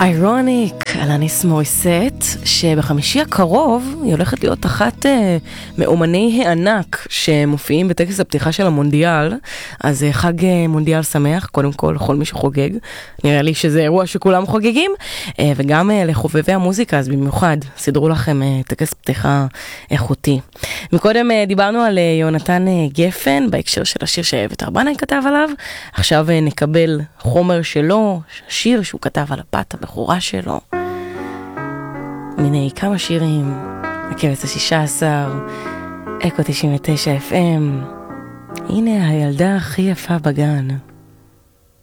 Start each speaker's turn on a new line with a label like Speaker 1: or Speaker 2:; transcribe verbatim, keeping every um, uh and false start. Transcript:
Speaker 1: איירוניק, אלניס מוריסט, שבחמישי הקרוב היא הולכת להיות אחת אה, מאומני הענק שמופיעים בטקס הפתיחה של המונדיאל. אז אה, חג אה, מונדיאל שמח, קודם כל לכל מי שחוגג. נראה לי שזה אירוע שכולם חוגגים, אה, וגם אה, לחובבי המוזיקה, אז במיוחד סדרו לכם אה, טקס פתיחה איכותי. מקודם אה, דיברנו על אה, יונתן אה, גפן, בהקשר של השיר שאביתר בנאי כתב עליו. עכשיו אה, נקבל חומר שלו, שיר שהוא כתב על הבת הבכורה שלו. מיני כמה שירים, הקיבוץ ה-שישה עשר, אקו תשעים ותשע אף אם. הנה הילדה הכי יפה בגן.